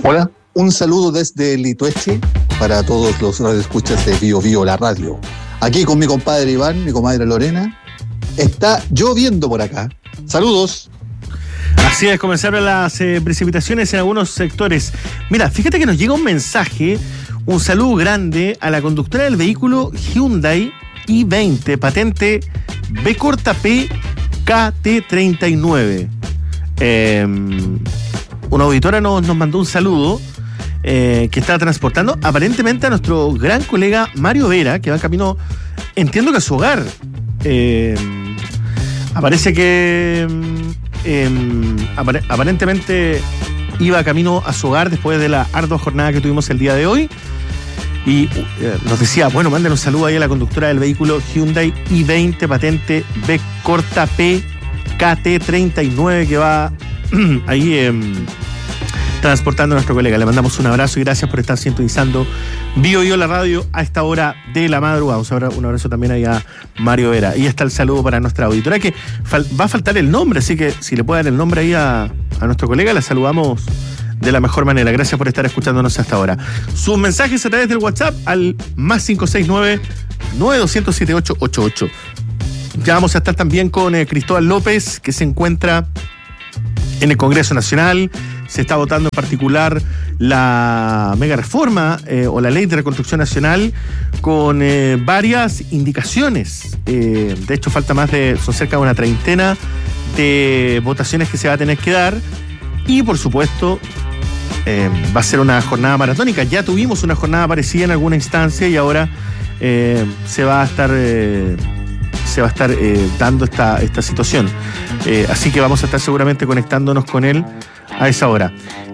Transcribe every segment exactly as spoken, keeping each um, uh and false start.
Hola, un saludo desde Litueche para todos los radioescuchas de Bio Bio la radio. Aquí con mi compadre Iván, mi comadre Lorena. Está lloviendo por acá. Saludos. Así es, comenzaron las eh, precipitaciones en algunos sectores. Mira, fíjate que nos llega un mensaje, un saludo grande a la conductora del vehículo Hyundai i veinte, patente B corta P K T treinta y nueve. Eh, una auditora nos, nos mandó un saludo eh, que está transportando aparentemente a nuestro gran colega Mario Vera, que va en camino, entiendo que a su hogar. Eh, aparece que eh, apare- aparentemente iba camino a su hogar después de la ardua jornada que tuvimos el día de hoy. Y eh, nos decía, bueno, manden un saludo ahí a la conductora del vehículo Hyundai i veinte, patente B corta P K T treinta y nueve, que va ahí eh, transportando a nuestro colega. Le mandamos un abrazo y gracias por estar sintonizando Bio Bio la radio a esta hora de la madrugada. Un abrazo también ahí a Mario Vera. Y está el saludo para nuestra auditora, que fal- va a faltar el nombre, así que si le puede dar el nombre ahí a, a nuestro colega, la saludamos de la mejor manera. Gracias por estar escuchándonos hasta ahora. Sus mensajes a través del WhatsApp al más cinco seis nueve, nueve dos cero siete ocho ocho ocho. Ya vamos a estar también con eh, Cristóbal López, que se encuentra en el Congreso Nacional. Se está votando en particular la mega reforma eh, o la ley de reconstrucción nacional con eh, varias indicaciones. Eh, de hecho, falta más de, son cerca de una treintena de votaciones que se va a tener que dar. Y por supuesto, eh, va a ser una jornada maratónica. Ya tuvimos una jornada parecida en alguna instancia y ahora eh, se va a estar eh, se va a estar eh, dando esta, esta situación. Eh, así que vamos a estar seguramente conectándonos con él a esa hora.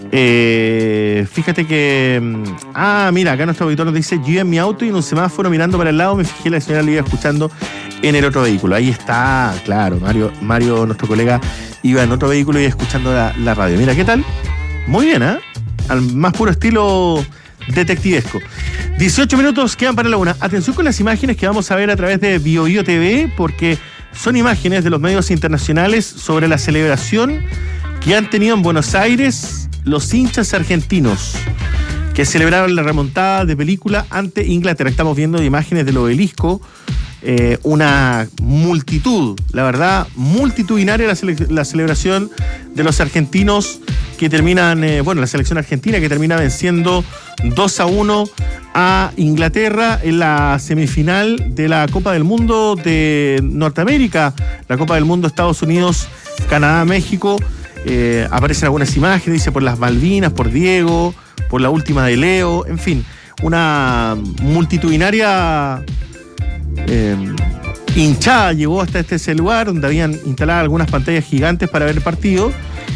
Eh, fíjate que... Ah, mira, acá nuestro auditor nos dice: yo iba en mi auto y en un semáforo mirando para el lado me fijé, la señora le iba escuchando en el otro vehículo. Ahí está, claro, Mario, Mario, nuestro colega, iba en otro vehículo y escuchando la, la radio. Mira, ¿qué tal? Muy bien, ¿eh? Al más puro estilo detectivesco. dieciocho minutos quedan para la una. Atención con las imágenes que vamos a ver a través de Bio Bio T V, porque son imágenes de los medios internacionales sobre la celebración que han tenido en Buenos Aires los hinchas argentinos que celebraron la remontada de película ante Inglaterra. Estamos viendo imágenes del obelisco, eh, una multitud, la verdad, multitudinaria la, cele- la celebración de los argentinos que terminan, eh, bueno, la selección argentina que termina venciendo dos a uno a Inglaterra en la semifinal de la Copa del Mundo de Norteamérica, la Copa del Mundo Estados Unidos, Canadá, México. Eh, aparecen algunas imágenes, dice por las Malvinas, por Diego, por la última de Leo, en fin, una multitudinaria eh, hinchada llegó hasta este lugar donde habían instalado algunas pantallas gigantes para ver el partido.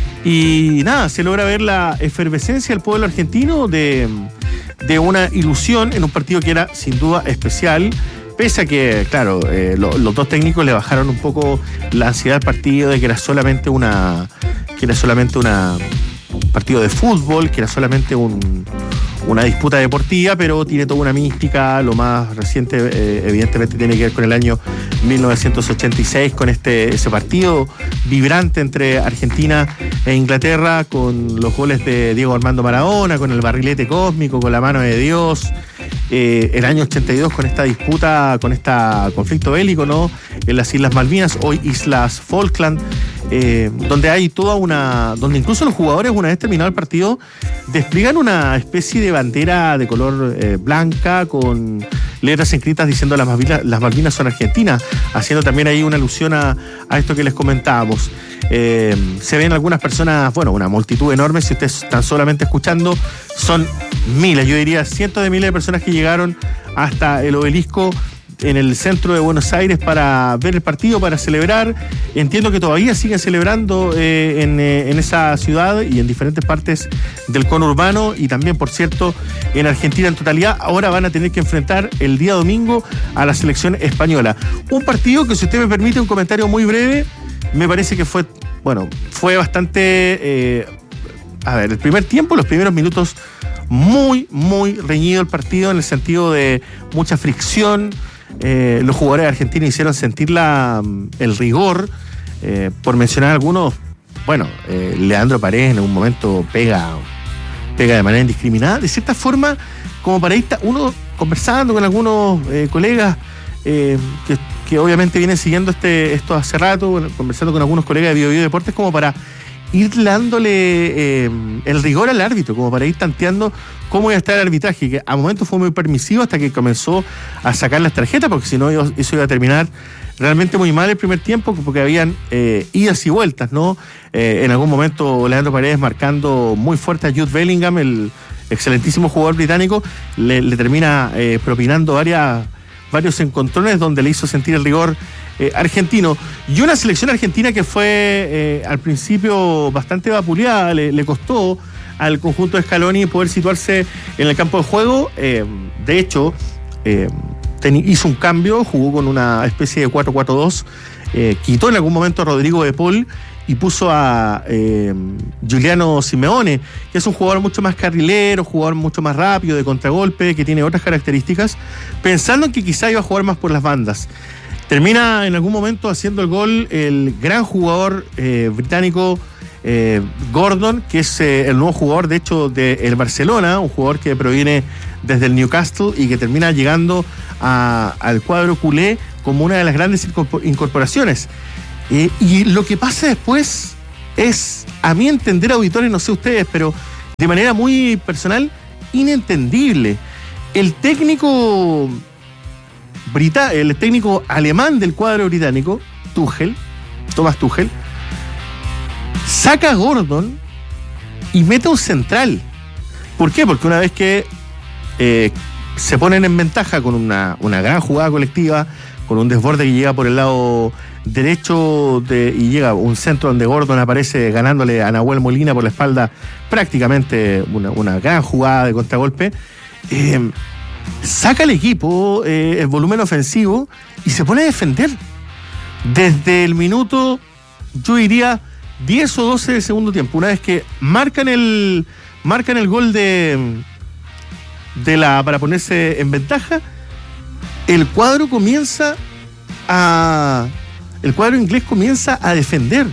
Y nada, se logra ver la efervescencia del pueblo argentino de, de una ilusión en un partido que era sin duda especial, pese a que, claro, eh, lo, los dos técnicos le bajaron un poco la ansiedad al partido de que era solamente una que era solamente una un partido de fútbol, que era solamente un, una disputa deportiva, pero tiene toda una mística. Lo más reciente, eh, evidentemente, tiene que ver con el año mil novecientos ochenta y seis, con este ese partido vibrante entre Argentina e Inglaterra, con los goles de Diego Armando Maradona, con el barrilete cósmico, con la mano de Dios. Eh, el año ochenta y dos, con esta disputa, con este conflicto bélico, ¿no?, en las Islas Malvinas, hoy Islas Falkland, eh, donde hay toda una... donde incluso los jugadores, una vez terminado el partido, despliegan una especie de bandera de color eh, blanca con letras escritas diciendo las Malvinas, las Malvinas son argentinas, haciendo también ahí una alusión a, a esto que les comentábamos. Eh, se ven algunas personas, bueno, una multitud enorme, si ustedes están solamente escuchando, son miles, yo diría cientos de miles de personas que llegaron hasta el obelisco en el centro de Buenos Aires para ver el partido, para celebrar. Entiendo que todavía siguen celebrando eh, en, eh, en esa ciudad y en diferentes partes del conurbano, y también, por cierto, en Argentina en totalidad. Ahora van a tener que enfrentar el día domingo a la selección española. Un partido que, si usted me permite un comentario muy breve, me parece que fue, bueno, fue bastante... Eh, a ver, el primer tiempo, los primeros minutos, muy, muy reñido el partido, en el sentido de mucha fricción. Eh, los jugadores argentinos hicieron sentir la, el rigor, eh, por mencionar algunos. Bueno, eh, Leandro Paredes en un momento pega pega de manera indiscriminada, de cierta forma, como para ir uno conversando con algunos eh, colegas eh, que, que obviamente vienen siguiendo este, esto hace rato, bueno, conversando con algunos colegas de Bio Bio Deportes, como para ir dándole eh, el rigor al árbitro, como para ir tanteando cómo iba a estar el arbitraje, que a momentos fue muy permisivo hasta que comenzó a sacar las tarjetas, porque si no eso iba a terminar realmente muy mal el primer tiempo, porque habían eh, idas y vueltas, ¿no? Eh, en algún momento Leandro Paredes marcando muy fuerte a Jude Bellingham, el excelentísimo jugador británico, le, le termina eh, propinando varias, varios encontrones donde le hizo sentir el rigor eh, argentino. Y una selección argentina que fue eh, al principio bastante vapuleada, le, le costó al conjunto de Scaloni poder situarse en el campo de juego. Eh, de hecho, eh, hizo un cambio, jugó con una especie de cuatro cuatro dos, eh, quitó en algún momento a Rodrigo de Paul y puso a eh, Giuliano Simeone, que es un jugador mucho más carrilero, jugador mucho más rápido, de contragolpe, que tiene otras características, pensando en que quizá iba a jugar más por las bandas. Termina en algún momento haciendo el gol el gran jugador eh, británico eh, Gordon, que es eh, el nuevo jugador, de hecho, del Barcelona, un jugador que proviene desde el Newcastle y que termina llegando a, al cuadro culé como una de las grandes incorporaciones. Eh, y lo que pasa después es, a mi entender, auditores, no sé ustedes, pero de manera muy personal, inentendible. El técnico brita- el técnico alemán del cuadro británico, Tuchel, Thomas Tuchel, saca a Gordon y mete un central. ¿Por qué? Porque una vez que eh, se ponen en ventaja con una, una gran jugada colectiva, con un desborde que llega por el lado derecho de, y llega un centro donde Gordon aparece ganándole a Nahuel Molina por la espalda, prácticamente una, una gran jugada de contragolpe, eh, saca al equipo eh, el volumen ofensivo y se pone a defender desde el minuto, yo diría diez o doce del segundo tiempo. Una vez que marcan el marcan el gol de de la para ponerse en ventaja, el cuadro comienza a el cuadro inglés comienza a defender.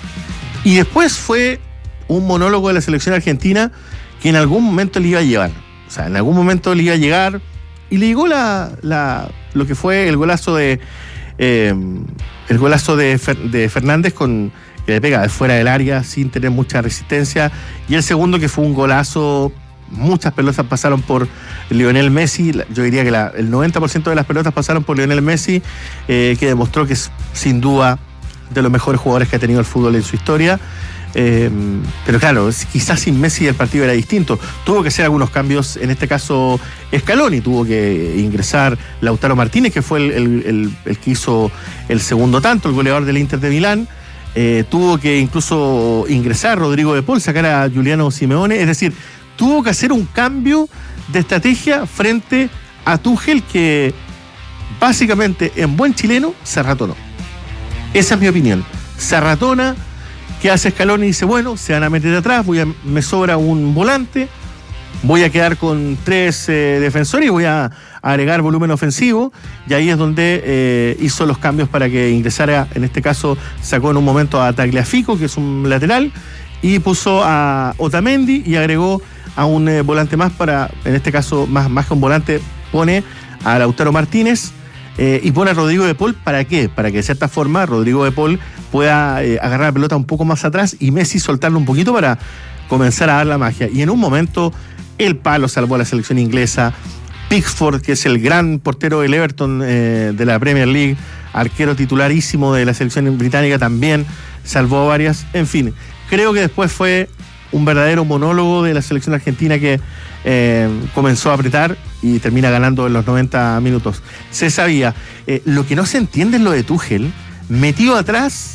Y después fue un monólogo de la selección argentina que en algún momento le iba a llevar. O sea, en algún momento le iba a llegar y le llegó la, la lo que fue el golazo de eh, el golazo de, Fer, de Fernández con que le pega de fuera del área sin tener mucha resistencia, y el segundo que fue un golazo. Muchas pelotas pasaron por Lionel Messi, yo diría que la, el noventa por ciento de las pelotas pasaron por Lionel Messi, eh, que demostró que es sin duda de los mejores jugadores que ha tenido el fútbol en su historia. Eh, pero claro, quizás sin Messi el partido era distinto. Tuvo que hacer algunos cambios, en este caso Scaloni, tuvo que ingresar Lautaro Martínez, que fue el, el, el, el que hizo el segundo tanto, el goleador del Inter de Milán. Eh, tuvo que incluso ingresar Rodrigo de Paul, sacar a Giuliano Simeone, es decir, tuvo que hacer un cambio de estrategia frente a Tuchel, que básicamente en buen chileno se ratonó. Esa es mi opinión. Se ratona. ¿Qué hace Scaloni? Dice, bueno, se van a meter atrás, voy a, me sobra un volante, voy a quedar con tres eh, defensores y voy a agregar volumen ofensivo, y ahí es donde eh, hizo los cambios para que ingresara, en este caso sacó en un momento a Tagliafico, que es un lateral, y puso a Otamendi y agregó a un eh, volante más para, en este caso, más, más que un volante, pone a Lautaro Martínez eh, y pone a Rodrigo de Paul. ¿Para qué? Para que de cierta forma Rodrigo de Paul pueda eh, agarrar la pelota un poco más atrás y Messi soltarlo un poquito para comenzar a dar la magia. Y en un momento el palo salvó a la selección inglesa. Pickford, que es el gran portero del Everton eh, de la Premier League, arquero titularísimo de la selección británica, también salvó a varias. En fin, creo que después fue un verdadero monólogo de la selección argentina que eh, comenzó a apretar y termina ganando en los noventa minutos. Se sabía. Eh, lo que no se entiende es lo de Tuchel, metido atrás,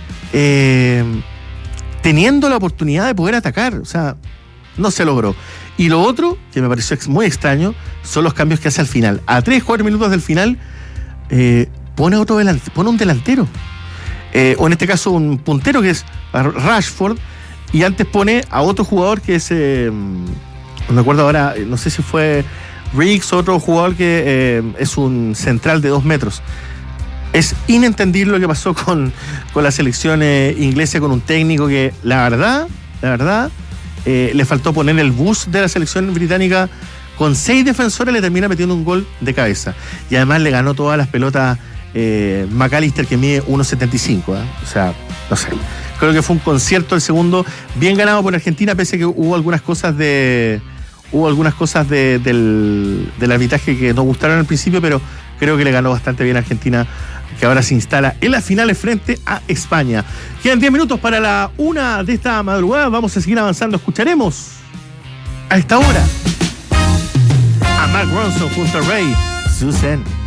eh, teniendo la oportunidad de poder atacar. O sea, no se logró. Y lo otro, que me pareció muy extraño, son los cambios que hace al final. A tres, cuatro minutos del final, eh, pone, otro delante, pone un delantero. Eh, o en este caso un puntero, que es Rashford, y antes pone a otro jugador que es, eh, no me acuerdo ahora, no sé si fue Riggs, otro jugador que eh, es un central de dos metros. Es inentendible lo que pasó con, con la selección eh, inglesa, con un técnico que, la verdad, la verdad, eh, le faltó poner el bus de la selección británica. Con seis defensores le termina metiendo un gol de cabeza. Y además le ganó todas las pelotas eh, McAllister, que mide uno setenta y cinco. ¿eh? O sea, no sé. Creo que fue un concierto el segundo bien ganado por Argentina, pese a que hubo algunas cosas de hubo algunas cosas de, del, del arbitraje que nos gustaron al principio, pero creo que le ganó bastante bien a Argentina, que ahora se instala en las finales frente a España. Quedan diez minutos para la una de esta madrugada. Vamos a seguir avanzando. Escucharemos a esta hora a Mark Ronson junto a Ray Susan.